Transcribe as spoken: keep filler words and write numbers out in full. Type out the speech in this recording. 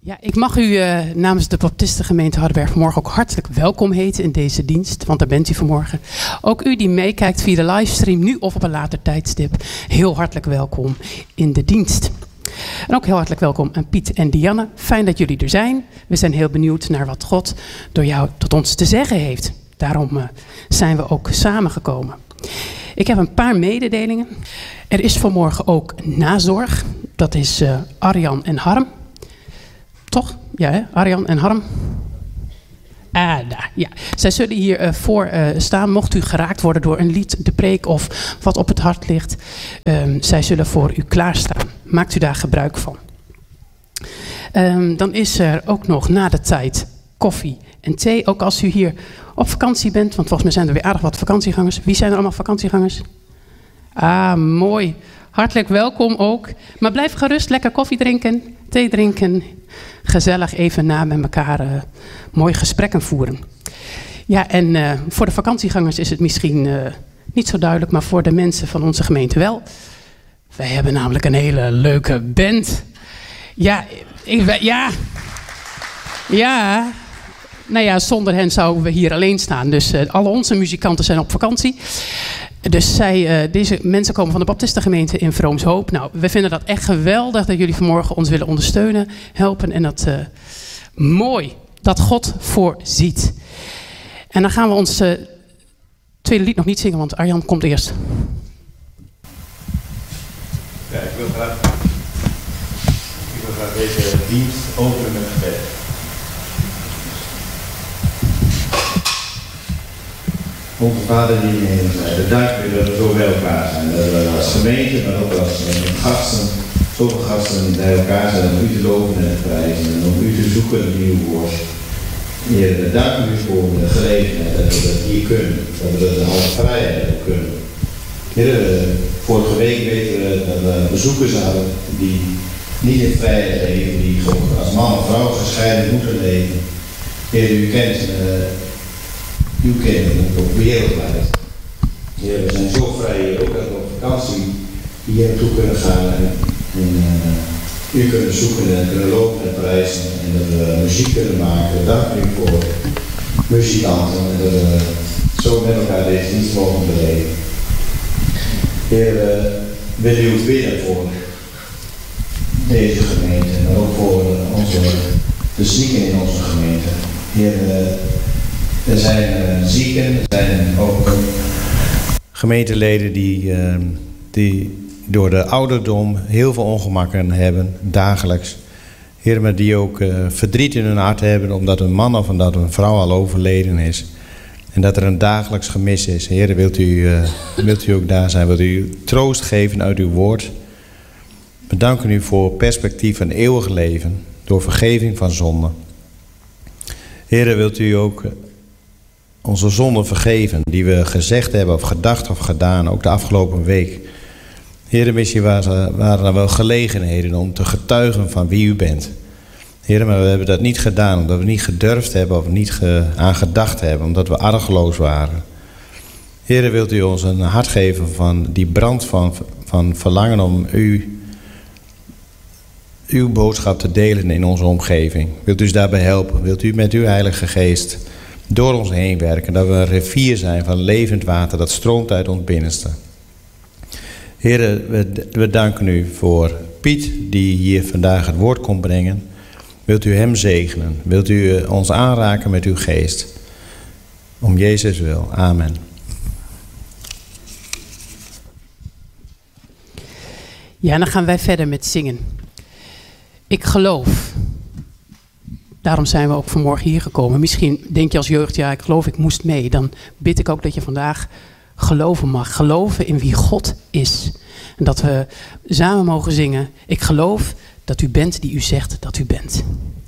Ja, ik mag u uh, namens de Baptistengemeente Hardenberg vanmorgen ook hartelijk welkom heten in deze dienst, want daar bent u vanmorgen. Ook u die meekijkt via de livestream, nu of op een later tijdstip, heel hartelijk welkom in de dienst. En ook heel hartelijk welkom aan Piet en Dianne. Fijn dat jullie er zijn. We zijn heel benieuwd naar wat God door jou tot ons te zeggen heeft. Daarom uh, zijn we ook samengekomen. Ik heb een paar mededelingen. Er is vanmorgen ook nazorg. Dat is uh, Arjan en Harm. Toch? Ja, hè? Arjan en Harm. Ah, daar, ja. Zij zullen hier uh, voor uh, staan. Mocht u geraakt worden door een lied, de preek of wat op het hart ligt. Um, zij zullen voor u klaarstaan. Maakt u daar gebruik van. Um, dan is er ook nog na de tijd koffie en thee. Ook als u hier op vakantie bent. Want volgens mij zijn er weer aardig wat vakantiegangers. Wie zijn er allemaal vakantiegangers? Ah, mooi. Hartelijk welkom ook. Maar blijf gerust lekker koffie drinken, thee drinken. Gezellig even na met elkaar uh, mooie gesprekken voeren. Ja, en uh, voor de vakantiegangers is het misschien uh, niet zo duidelijk, maar voor de mensen van onze gemeente wel. Wij hebben namelijk een hele leuke band. Ja, ik, ja, ja. Nou ja, zonder hen zouden we hier alleen staan. Dus uh, alle onze muzikanten zijn op vakantie. Dus zij, uh, deze mensen komen van de Baptistengemeente in Vroomshoop. Nou, we vinden dat echt geweldig dat jullie vanmorgen ons willen ondersteunen, helpen. En dat uh, mooi dat God voorziet. En dan gaan we ons uh, tweede lied nog niet zingen, want Arjan komt eerst. Ja, ik wil graag, ik wil graag deze dienst openen met gebed. Onze Vader die in de hemel zijn, we danken u dat we zo bij elkaar zijn. Dat we als gemeente, maar ook als gasten, zoveel gasten bij elkaar zijn om u te loven en te prijzen en om u te zoeken in uw woord. Heer, we danken u voor de gelegenheid dat we dat hier kunnen, dat we dat in alle vrijheid kunnen. Heer, vorige week weten we dat we bezoekers hadden die niet in vrijheid leven, die als man en vrouw gescheiden moeten leven. Heer, u kent uh, uw kinderen op wereldwijd. Heer, we zijn zo vrij, ook dat we op vakantie hier naartoe kunnen gaan en, en uh, u kunnen zoeken en kunnen lopen en prijzen en dat we muziek kunnen maken. Dank u voor muzikanten en dat we zo met elkaar deze dienst mogen beleven. Heer, uh, wil u bidden voor deze gemeente en ook voor uh, onze, de zieken in onze gemeente. Heer, uh, er zijn uh, zieken, er zijn ook gemeenteleden die, uh, die door de ouderdom heel veel ongemakken hebben, dagelijks. Heer, maar die ook uh, verdriet in hun hart hebben omdat een man of omdat een vrouw al overleden is. En dat er een dagelijks gemis is. Heer, wilt u, uh, wilt u ook daar zijn? Wilt u troost geven uit uw woord? We danken u voor perspectief en eeuwig leven, door vergeving van zonde. Heer, wilt u ook onze zonden vergeven, die we gezegd hebben of gedacht of gedaan, ook de afgelopen week. Heer, misschien waren er wel gelegenheden om te getuigen van wie u bent. Heer, maar we hebben dat niet gedaan, omdat we niet gedurfd hebben of niet ge, aan gedacht hebben, omdat we argeloos waren. Heer, wilt u ons een hart geven van die brand van, van verlangen om u, uw boodschap te delen in onze omgeving. Wilt u ons daarbij helpen? Wilt u met uw Heilige Geest door ons heen werken, dat we een rivier zijn van levend water dat stroomt uit ons binnenste. Heer, we, we danken u voor Piet die hier vandaag het woord komt brengen. Wilt u hem zegenen? Wilt u ons aanraken met uw geest? Om Jezus wil. Amen. Ja, dan gaan wij verder met zingen. Ik geloof. Daarom zijn we ook vanmorgen hier gekomen. Misschien denk je als jeugd, ja, ik geloof, ik moest mee. Dan bid ik ook dat je vandaag geloven mag. Geloven in wie God is. En dat we samen mogen zingen. Ik geloof dat u bent die u zegt dat u bent.